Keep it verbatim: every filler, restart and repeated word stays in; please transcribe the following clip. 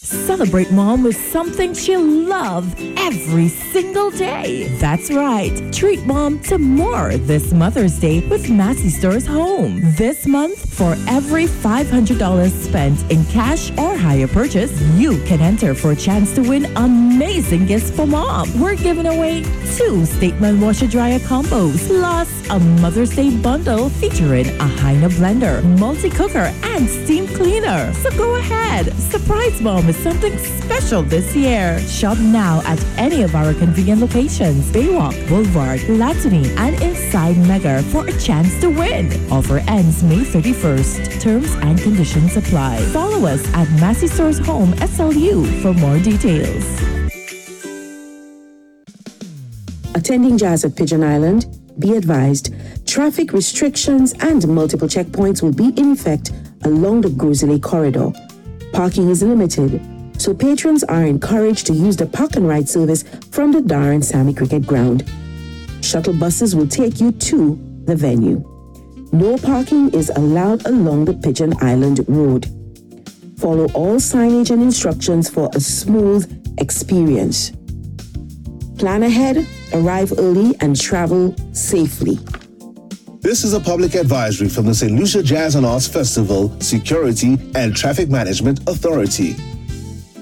Celebrate mom with something she'll love every single day. That's right. Treat mom to more this Mother's Day with Massey Stores Home. This month, for every five hundred dollars spent in cash or higher purchase, you can enter for a chance to win amazing gifts for mom. We're giving away two Statement Washer Dryer combos, plus a Mother's Day bundle featuring a Heine blender, multi-cooker, and steam cleaner. So go ahead, surprise mom with something special this year. Shop now at any of our convenient locations, Baywalk, Boulevard, Latany, and inside Mega for a chance to win. Offer ends May thirty-first. Terms and conditions apply. Follow us at Massey Stores Home S L U for more details. Attending Jazz at Pigeon Island, be advised, traffic restrictions and multiple checkpoints will be in effect along the Grizzly corridor. Parking is limited, so patrons are encouraged to use the park and ride service from the Darren Sammy Cricket Ground. Shuttle buses will take you to the venue. No parking is allowed along the Pigeon Island Road. Follow all signage and instructions for a smooth experience. Plan ahead, arrive early, and travel safely. This is a public advisory from the Saint Lucia Jazz and Arts Festival, Security and Traffic Management Authority.